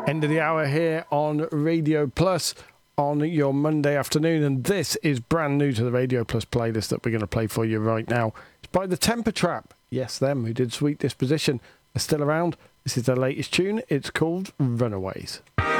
End of the hour here on Radio Plus on your Monday afternoon, and this is brand new to the Radio Plus playlist that we're going to play for you right now. It's by the Temper Trap. Yes, them who did Sweet Disposition are still around. This is their latest tune. It's called Runaways.